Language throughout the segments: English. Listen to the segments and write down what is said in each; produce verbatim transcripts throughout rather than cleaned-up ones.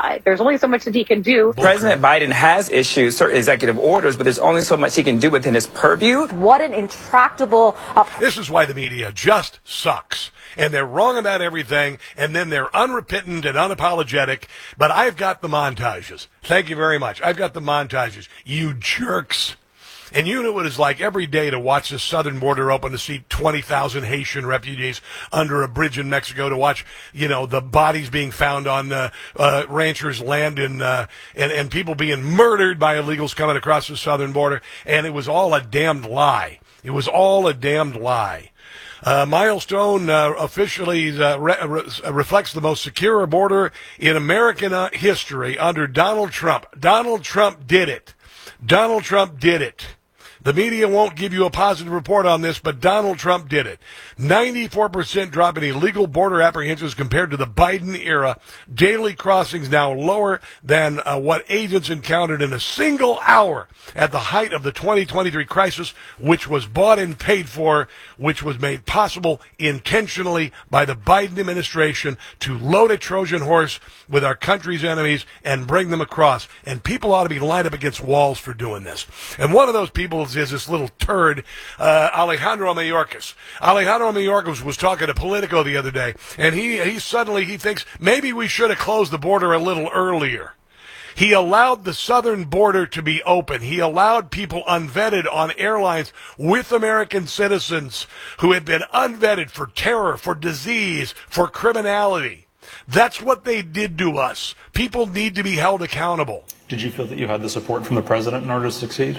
side. There's only so much that he can do. President Biden has issued certain executive orders, but there's only so much he can do within his purview. What an intractable... Uh, this is why the media just sucks. And they're wrong about everything, and then they're unrepentant and unapologetic. But I've got the montages. Thank you very much. I've got the montages. You jerks. And you know what it's like every day to watch the southern border open, to see twenty thousand Haitian refugees under a bridge in Mexico, to watch, you know, the bodies being found on uh, uh, ranchers' land in, uh, and, and people being murdered by illegals coming across the southern border. And it was all a damned lie. It was all a damned lie. Uh, Milestone uh, officially uh, re- re- reflects the most secure border in American uh, history under Donald Trump. Donald Trump did it. Donald Trump did it. The media won't give you a positive report on this, but Donald Trump did it. ninety-four percent drop in illegal border apprehensions compared to the Biden era. Daily crossings now lower than uh, what agents encountered in a single hour at the height of the twenty twenty-three crisis, which was bought and paid for, which was made possible intentionally by the Biden administration to load a Trojan horse with our country's enemies and bring them across. And people ought to be lined up against walls for doing this. And one of those people is is this little turd, uh, Alejandro Mayorkas. Alejandro Mayorkas was talking to Politico the other day, and he, he suddenly, he thinks maybe we should have closed the border a little earlier. He allowed the southern border to be open. He allowed people unvetted on airlines with American citizens who had been unvetted for terror, for disease, for criminality. That's what they did to us. People need to be held accountable. Did you feel that you had the support from the president in order to succeed?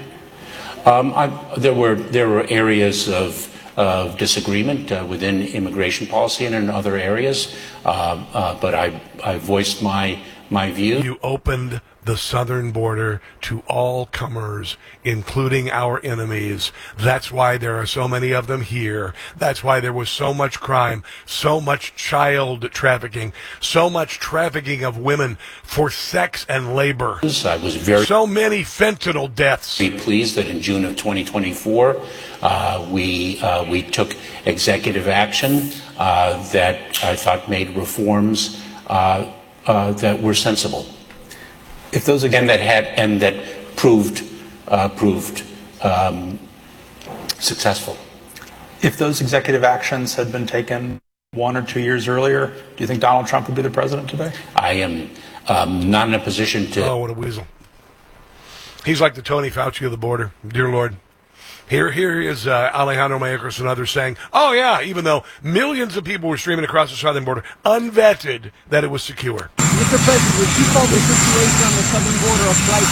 Um, I, there were there were areas of of disagreement uh, within immigration policy and in other areas, uh, uh, but I I voiced my my view. You opened the southern border to all comers, including our enemies. That's why there are so many of them here. That's why there was so much crime, so much child trafficking, so much trafficking of women for sex and labor. I was very so many fentanyl deaths. Be pleased that in June of twenty twenty-four, uh, we uh, we took executive action uh, that I thought made reforms uh, uh, that were sensible. If those and that had and that proved uh, proved um, successful. If those executive actions had been taken one or two years earlier, do you think Donald Trump would be the president today? I am um, not in a position to. Oh, what a weasel! He's like the Tony Fauci of the border. Dear Lord. Here, here is uh, Alejandro Mayorkas and others saying, oh, yeah, even though millions of people were streaming across the southern border, unvetted, that it was secure. Mister President, would you call the situation on the southern border a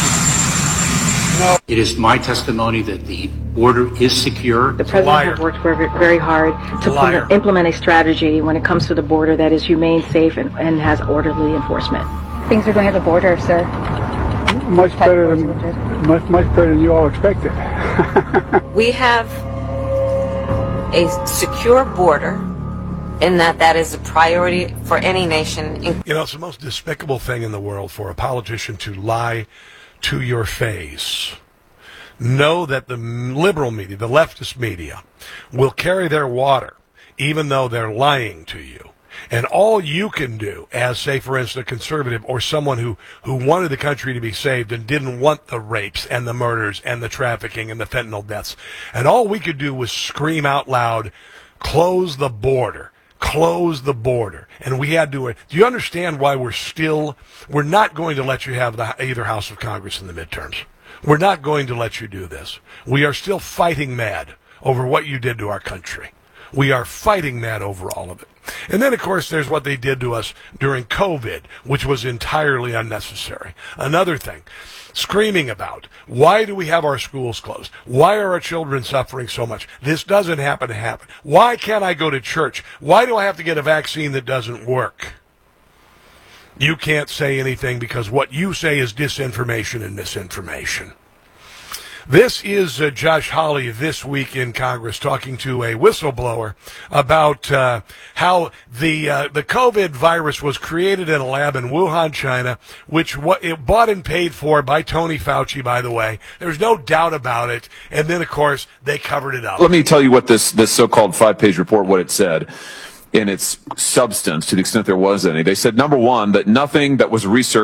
crisis? No. It is my testimony that the border is secure. The president has worked very, very hard to put, implement a strategy when it comes to the border that is humane, safe, and, and has orderly enforcement. Things are going at the border, sir. Much better than much much better than you all expected. We have a secure border, in that that is a priority for any nation. You know, it's the most despicable thing in the world for a politician to lie to your face. Know that the liberal media, the leftist media, will carry their water, even though they're lying to you. And all you can do as, say, for instance, a conservative or someone who, who wanted the country to be saved and didn't want the rapes and the murders and the trafficking and the fentanyl deaths. And all we could do was scream out loud, close the border, close the border. And we had to. Do you understand why we're still, we're not going to let you have the, either House of Congress in the midterms. We're not going to let you do this. We are still fighting mad over what you did to our country. We are fighting mad over all of it. And then, of course, there's what they did to us during COVID, which was entirely unnecessary. Another thing, screaming about, why do we have our schools closed? Why are our children suffering so much? This doesn't happen to happen. Why can't I go to church? Why do I have to get a vaccine that doesn't work? You can't say anything because what you say is disinformation and misinformation. This is uh, Josh Hawley this week in Congress talking to a whistleblower about uh, how the uh, the COVID virus was created in a lab in Wuhan, China, which what it bought and paid for by Tony Fauci, by the way. There's no doubt about it. And then, of course, they covered it up. Let me tell you what this, this so-called five-page report, what it said in its substance, to the extent there was any. They said, number one, that nothing that was researched